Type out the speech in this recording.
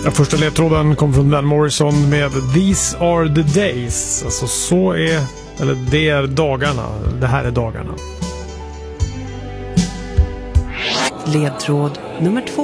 Ja, första ledtråden kom från Van Morrison med These are the days. Alltså så är, eller det är dagarna. Det här är dagarna. Ledtråd nummer 2.